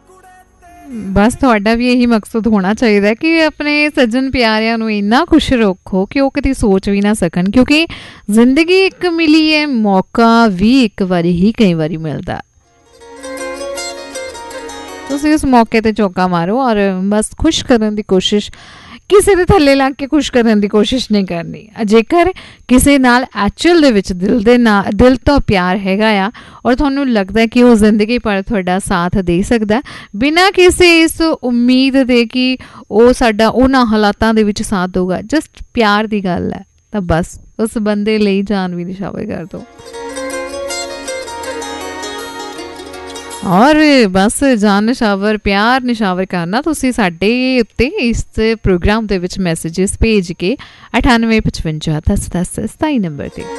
ਬਸ ਤੁਹਾਡਾ ਵੀ ਇਹੀ ਮਕਸਦ ਹੋਣਾ ਚਾਹੀਦਾ ਕਿ ਆਪਣੇ ਸੱਜਣ ਪਿਆਰਿਆਂ ਨੂੰ ਇੰਨਾ ਖੁਸ਼ ਰੱਖੋ ਕਿ ਉਹ ਕਦੇ ਸੋਚ ਵੀ ਨਾ ਸਕਣ, ਕਿਉਂਕਿ ਜ਼ਿੰਦਗੀ ਇੱਕ ਮਿਲੀ ਹੈ, ਮੌਕਾ ਵੀ ਇੱਕ ਵਾਰੀ ਹੀ ਕਈ ਵਾਰੀ ਮਿਲਦਾ। ਤੁਸੀਂ ਉਸ ਮੌਕੇ ਤੇ ਚੌਕਾ ਮਾਰੋ ਔਰ ਬਸ ਖੁਸ਼ ਕਰਨ ਦੀ ਕੋਸ਼ਿਸ਼, ਕਿਸੇ ਦੇ ਥੱਲੇ ਲੱਗ ਕੇ ਖੁਸ਼ ਕਰਨ ਦੀ ਕੋਸ਼ਿਸ਼ ਨਹੀਂ ਕਰਨੀ। ਜੇਕਰ ਕਿਸੇ ਨਾਲ ਐਕਚੁਅਲ ਦੇ ਵਿੱਚ ਦਿਲ ਤੋਂ ਪਿਆਰ ਹੈਗਾ ਆ ਔਰ ਤੁਹਾਨੂੰ ਲੱਗਦਾ ਕਿ ਉਹ ਜ਼ਿੰਦਗੀ ਭਰ ਤੁਹਾਡਾ ਸਾਥ ਦੇ ਸਕਦਾ ਬਿਨਾਂ ਕਿਸੇ ਇਸ ਉਮੀਦ ਦੇ ਕਿ ਉਹ ਸਾਡਾ ਉਹਨਾਂ ਹਾਲਾਤਾਂ ਦੇ ਵਿੱਚ ਸਾਥ ਦੇਊਗਾ, ਜਸਟ ਪਿਆਰ ਦੀ ਗੱਲ ਹੈ, ਤਾਂ ਬਸ ਉਸ ਬੰਦੇ ਲਈ ਜਾਨ ਵੀ ਨਿਸ਼ਾਵਰ ਕਰ ਦਿਓ। ਔਰ ਬਸ ਜਾਨ ਨਿਸ਼ਾਵਰ, ਪਿਆਰ ਨਿਸ਼ਾਵਰ ਕਰਨਾ ਤੁਸੀਂ ਸਾਡੇ ਉੱਤੇ ਇਸ ਪ੍ਰੋਗਰਾਮ ਦੇ ਵਿੱਚ ਮੈਸੇਜਿਸ ਭੇਜ ਕੇ 9855101027 ਨੰਬਰ 'ਤੇ।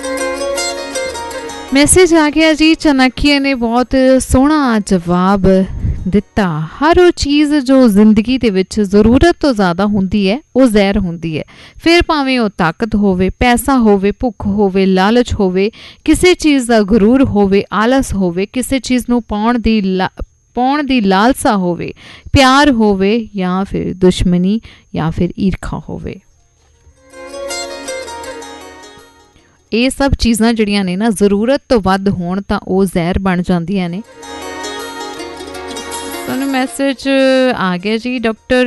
ਮੈਸੇਜ ਆ ਗਿਆ ਜੀ, ਚਨਾਕੀਆ ਨੇ ਬਹੁਤ ਸੋਹਣਾ ਜਵਾਬ ਦਿੱਤਾ। ਹਰ ਉਹ ਚੀਜ਼ ਜੋ ਜ਼ਿੰਦਗੀ ਦੇ ਵਿੱਚ ਜ਼ਰੂਰਤ ਤੋਂ ਜ਼ਿਆਦਾ ਹੁੰਦੀ ਹੈ ਉਹ ਜ਼ਹਿਰ ਹੁੰਦੀ ਹੈ। ਫਿਰ ਭਾਵੇਂ ਉਹ ਤਾਕਤ ਹੋਵੇ, ਪੈਸਾ ਹੋਵੇ, ਭੁੱਖ ਹੋਵੇ, ਲਾਲਚ ਹੋਵੇ, ਕਿਸੇ ਚੀਜ਼ ਦਾ ਗਰੂਰ ਹੋਵੇ, ਆਲਸ ਹੋਵੇ, ਕਿਸੇ ਚੀਜ਼ ਨੂੰ ਪਾਉਣ ਦੀ ਲਾਲਸਾ ਹੋਵੇ, ਪਿਆਰ ਹੋਵੇ ਜਾਂ ਫਿਰ ਦੁਸ਼ਮਣੀ ਜਾਂ ਫਿਰ ਈਰਖਾ ਹੋਵੇ। ਇਹ ਸਭ ਚੀਜ਼ਾਂ ਜਿਹੜੀਆਂ ਨੇ ਨਾ ਜ਼ਰੂਰਤ ਤੋਂ ਵੱਧ ਹੋਣ ਤਾਂ ਉਹ ਜ਼ਹਿਰ ਬਣ ਜਾਂਦੀਆਂ ਨੇ। ਤੁਹਾਨੂੰ ਮੈਸੇਜ ਆ ਗਿਆ ਜੀ, doctor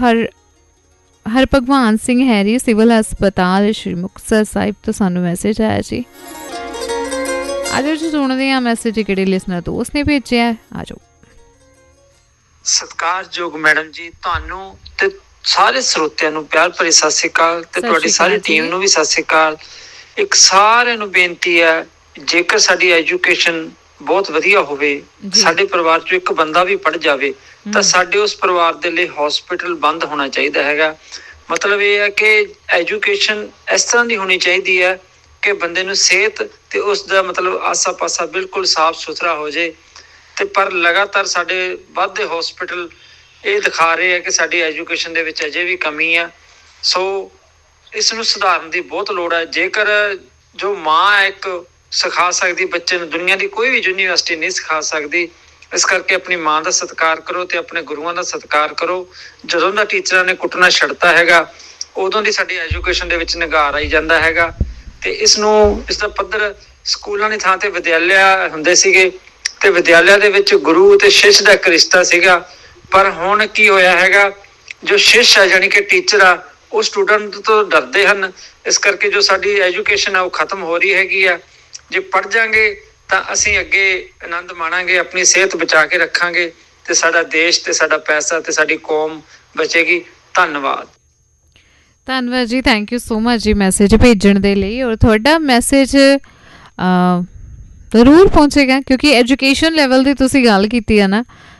Harbhagwan Singh Harry, civil ਹਸਪਤਾਲ ਸ਼੍ਰੀ ਮੁਕਤਸਰ ਸਾਹਿਬ ਤੋਂ ਸਾਨੂੰ ਮੈਸੇਜ ਆਇਆ ਜੀ। ਆਜੋ ਜੀ ਸੁਣਦੇ ਹਾਂ ਮੈਸੇਜ ਕਿਹੜੇ ਲਿਸਨਰ ਦੋਸਤ ਨੇ ਭੇਜਿਆ। ਆਜੋ। ਸਤਿਕਾਰਯੋਗ ਮੈਡਮ ਜੀ, ਤੁਹਾਨੂੰ ਤੇ ਸਾਰੇ ਸਰੋਤਿਆਂ ਨੂੰ ਪਿਆਰ ਭਰੀ ਸਤਿ ਸ਼੍ਰੀ ਅਕਾਲ ਤੇ ਤੁਹਾਡੀ ਸਾਰੀ ਟੀਮ ਨੂੰ ਵੀ ਸਤਿ ਸ਼੍ਰੀ ਅਕਾਲ। ਇੱਕ ਸਾਰਿਆਂ ਨੂੰ ਬੇਨਤੀ ਹੈ, ਜੇਕਰ ਸਾਡੀ ਐਜੂਕੇਸ਼ਨ ਬਹੁਤ ਵਧੀਆ ਹੋਵੇ, ਸਾਡੇ ਪਰਿਵਾਰ ਚੋਂ ਇੱਕ ਬੰਦਾ ਵੀ ਪੜ੍ਹ ਜਾਵੇ ਤਾਂ ਸਾਡੇ ਉਸ ਪਰਿਵਾਰ ਦੇ ਲਈ ਹੌਸਪੀਟਲ ਬੰਦ ਹੋਣਾ ਚਾਹੀਦਾ ਹੈਗਾ। ਮਤਲਬ ਇਹ ਹੈ ਕਿ ਐਜੂਕੇਸ਼ਨ ਇਸ ਤਰ੍ਹਾਂ ਦੀ ਹੋਣੀ ਚਾਹੀਦੀ ਹੈ ਕਿ ਬੰਦੇ ਨੂੰ ਸਿਹਤ ਤੇ ਉਸ ਦਾ ਮਤਲਬ ਆਸਾ ਪਾਸਾ ਬਿਲਕੁਲ ਸਾਫ਼ ਸੁਥਰਾ ਹੋ ਜਾਏ। ਤੇ ਪਰ ਲਗਾਤਾਰ ਸਾਡੇ ਵੱਧਦੇ ਹੌਸਪੀਟਲ ਇਹ ਦਿਖਾ ਰਹੇ ਆ ਕਿ ਸਾਡੀ ਐਜੂਕੇਸ਼ਨ ਦੇ ਵਿੱਚ ਅਜੇ ਵੀ ਕਮੀ ਆ। ਸੋ ਇਸ ਨੂੰ ਸੁਧਾਰਨ ਦੀ ਬਹੁਤ ਲੋੜ ਹੈ। ਜੇਕਰ ਜੋ ਮਾਂ ਹੈ ਇੱਕ ਸਿਖਾ ਸਕਦੀ ਬੱਚੇ ਨੂੰ, ਦੁਨੀਆ ਦੀ ਕੋਈ ਵੀ ਯੂਨੀਵਰਸਿਟੀ ਨਹੀਂ ਸਿਖਾ ਸਕਦੀ। ਇਸ ਕਰਕੇ ਆਪਣੀ ਮਾਂ ਦਾ ਸਤਿਕਾਰ ਕਰੋ ਤੇ ਆਪਣੇ ਗੁਰੂਆਂ ਦਾ ਸਤਿਕਾਰ ਕਰੋ। ਜਦੋਂ ਦਾ ਟੀਚਰਾਂ ਨੇ ਕੁੱਟਣਾ ਛੱਡਤਾ ਹੈਗਾ ਉਦੋਂ ਦੀ ਸਾਡੀ ਐਜੂਕੇਸ਼ਨ ਦੇ ਵਿੱਚ ਨਿਘਾਰ ਆਈ ਜਾਂਦਾ ਹੈਗਾ। ਤੇ ਇਸਦਾ ਪੱਧਰ ਸਕੂਲਾਂ ਦੀ ਥਾਂ ਤੇ ਵਿਦਿਆਲਿਆ ਹੁੰਦੇ ਸੀਗੇ ਤੇ ਵਿਦਿਆਲਿਆ ਦੇ ਵਿੱਚ ਗੁਰੂ ਤੇ ਸ਼ਿਸ਼ ਦਾ ਇੱਕ ਰਿਸ਼ਤਾ ਸੀਗਾ। ਪਰ ਹੁਣ ਕੀ ਹੋਇਆ ਹੈਗਾ, ਜੋ ਸ਼ਿਸ਼ ਹੈ ਜਾਣੀ ਕਿ ਟੀਚਰ ਆ, ਉਹ ਸਟੂਡੈਂਟ ਤੋਂ ਡਰਦੇ ਹਨ। ਇਸ ਕਰਕੇ ਜੋ ਸਾਡੀ ਐਜੂਕੇਸ਼ਨ ਆ ਉਹ ਖਤਮ ਹੋ ਰਹੀ ਹੈਗੀ ਆ। ਜੇ ਪੜ੍ਹ ਜਾਵਾਂਗੇ ਤਾਂ ਅਸੀਂ ਅੱਗੇ ਆਨੰਦ ਮਾਣਾਂਗੇ, ਆਪਣੀ ਸਿਹਤ ਬਚਾ ਕੇ ਰੱਖਾਂਗੇ ਤੇ ਸਾਡਾ ਦੇਸ਼ ਤੇ ਸਾਡਾ ਪੈਸਾ ਤੇ ਸਾਡੀ ਕੌਮ ਬਚੇਗੀ। ਧੰਨਵਾਦ। ਧੰਨਵਾਦ ਜੀ, ਥੈਂਕ ਯੂ ਸੋ ਮਚ ਜੀ ਮੈਸੇਜ ਭੇਜਣ ਦੇ ਲਈ। ਔਰ ਤੁਹਾਡਾ ਮੈਸੇਜ ਜ਼ਰੂਰ ਪਹੁੰਚੇਗਾ ਕਿਉਂਕਿ ਐਜੂਕੇਸ਼ਨ ਲੈਵਲ ਦੀ ਤੁਸੀਂ ਗੱਲ ਕੀਤੀ ਹੈ ਨਾ,